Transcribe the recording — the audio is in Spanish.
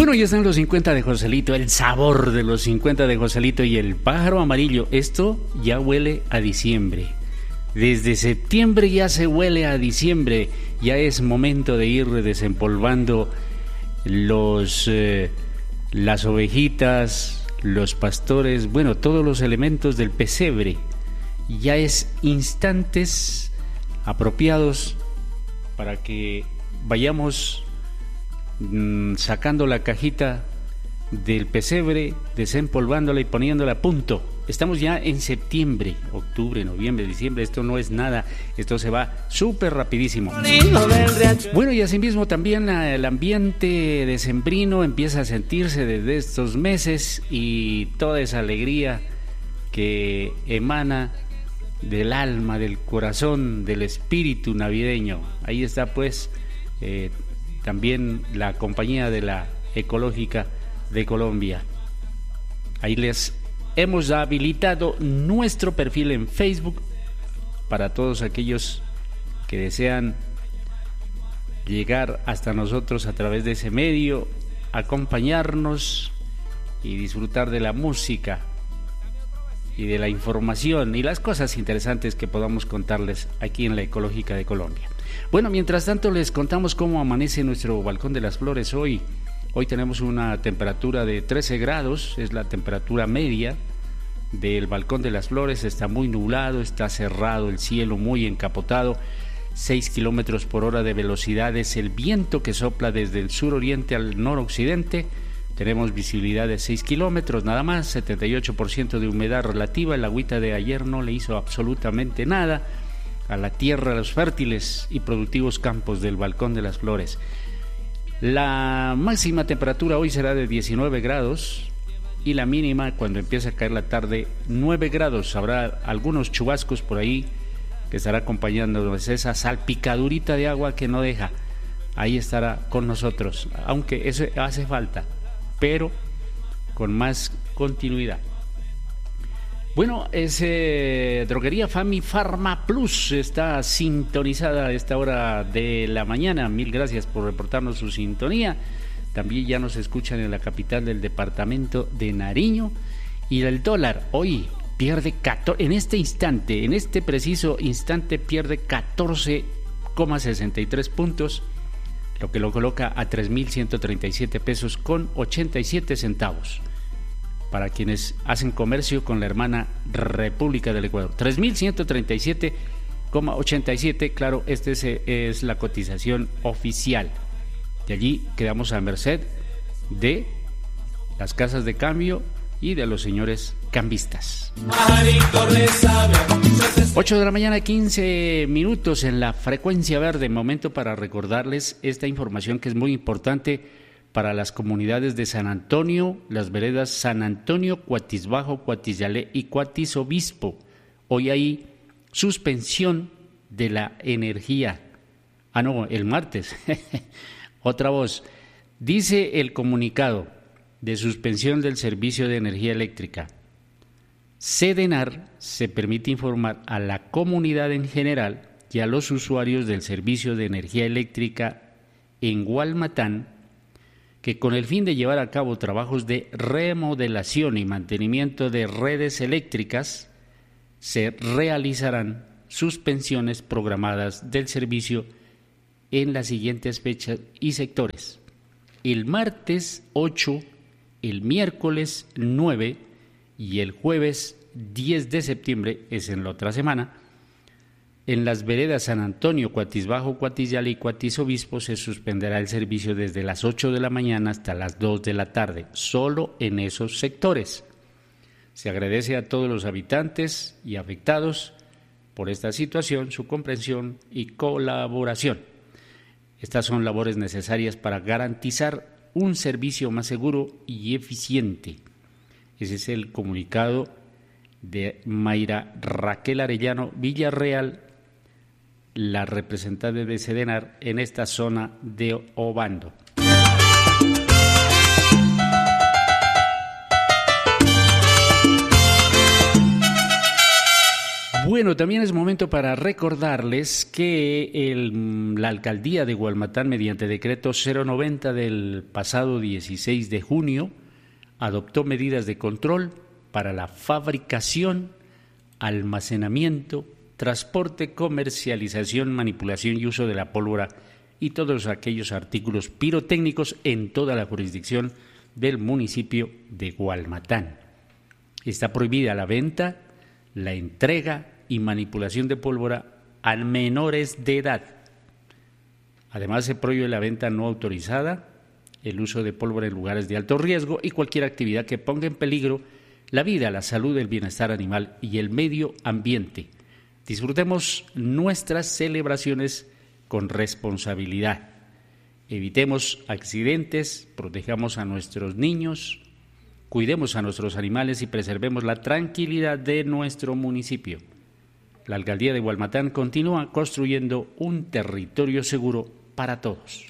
Bueno, ya están los 50 de Joselito, el sabor de los 50 de Joselito y el pájaro amarillo. Esto ya huele a diciembre. Desde septiembre ya se huele a diciembre. Ya es momento de ir desempolvando las ovejitas, los pastores, bueno, todos los elementos del pesebre. Ya es instantes apropiados para que vayamos sacando la cajita del pesebre, desempolvándola y poniéndola a punto. Estamos ya en septiembre, octubre, noviembre, diciembre. Esto no es nada, esto se va súper rapidísimo. Bueno, y asimismo también el ambiente decembrino empieza a sentirse desde estos meses, y toda esa alegría que emana del alma, del corazón, del espíritu navideño. Ahí está pues también la compañía de la Ecológica de Colombia. Ahí les hemos habilitado nuestro perfil en Facebook para todos aquellos que desean llegar hasta nosotros a través de ese medio, acompañarnos y disfrutar de la música y de la información y las cosas interesantes que podamos contarles aquí en la Ecológica de Colombia. Bueno, mientras tanto les contamos cómo amanece nuestro Balcón de las Flores hoy. Hoy tenemos una temperatura de 13 grados, es la temperatura media del Balcón de las Flores. Está muy nublado, está cerrado el cielo, muy encapotado, 6 kilómetros por hora de velocidad es el viento que sopla desde el suroriente al noroccidente. Tenemos visibilidad de 6 kilómetros nada más, 78% de humedad relativa. El agüita de ayer no le hizo absolutamente nada a la tierra, a los fértiles y productivos campos del Balcón de las Flores. La máxima temperatura hoy será de 19 grados y la mínima, cuando empiece a caer la tarde, 9 grados. Habrá algunos chubascos por ahí que estará acompañándonos, esa salpicadurita de agua que no deja. Ahí estará con nosotros, aunque eso hace falta, pero con más continuidad. Bueno, Droguería Fami Pharma Plus está sintonizada a esta hora de la mañana. Mil gracias por reportarnos su sintonía. También ya nos escuchan en la capital del departamento de Nariño. Y el dólar hoy pierde en este preciso instante pierde 14,63 puntos, lo que lo coloca a 3.137 pesos con 87 centavos. Para quienes hacen comercio con la hermana República del Ecuador, 3.137,87, claro, es la cotización oficial. De allí quedamos a merced de las casas de cambio y de los señores cambistas. 8 de la mañana, 15 minutos en la frecuencia verde. Momento para recordarles esta información que es muy importante para las comunidades de San Antonio, las veredas San Antonio, Cuatis Bajo, Cuatis Yalé y Cuatis Obispo. Hoy hay suspensión de la energía. El martes. Otra voz. Dice el comunicado de suspensión del servicio de energía eléctrica. Sedenar se permite informar a la comunidad en general y a los usuarios del servicio de energía eléctrica en Gualmatán que con el fin de llevar a cabo trabajos de remodelación y mantenimiento de redes eléctricas, se realizarán suspensiones programadas del servicio en las siguientes fechas y sectores: el martes 8, el miércoles 9 y el jueves 10 de septiembre, es en la otra semana. En las veredas San Antonio, Cuatis Bajo, Cuatis Yalé y Cuatis Obispo se suspenderá el servicio desde las 8 de la mañana hasta las 2 de la tarde, solo en esos sectores. Se agradece a todos los habitantes y afectados por esta situación su comprensión y colaboración. Estas son labores necesarias para garantizar un servicio más seguro y eficiente. Ese es el comunicado de Mayra Raquel Arellano Villarreal, la representante de Sedenar en esta zona de Obando. Bueno, también es momento para recordarles que la alcaldía de Gualmatán, mediante decreto 090 del pasado 16 de junio, adoptó medidas de control para la fabricación, almacenamiento, transporte, comercialización, manipulación y uso de la pólvora y todos aquellos artículos pirotécnicos en toda la jurisdicción del municipio de Gualmatán. Está prohibida la venta, la entrega y manipulación de pólvora a menores de edad. Además, se prohíbe la venta no autorizada, el uso de pólvora en lugares de alto riesgo y cualquier actividad que ponga en peligro la vida, la salud, el bienestar animal y el medio ambiente. Disfrutemos nuestras celebraciones con responsabilidad. Evitemos accidentes, protejamos a nuestros niños, cuidemos a nuestros animales y preservemos la tranquilidad de nuestro municipio. La alcaldía de Gualmatán continúa construyendo un territorio seguro para todos.